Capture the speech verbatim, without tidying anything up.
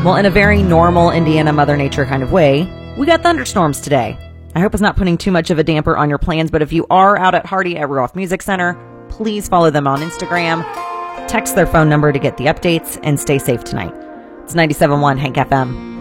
Well, in a very normal Indiana Mother Nature kind of way, we got thunderstorms today. I hope it's not putting too much of a damper on your plans, but if you are out at Hardy at Rudolph Music Center, please follow them on Instagram, text their phone number to get the updates, and stay safe tonight. It's ninety-seven point one Hank F M.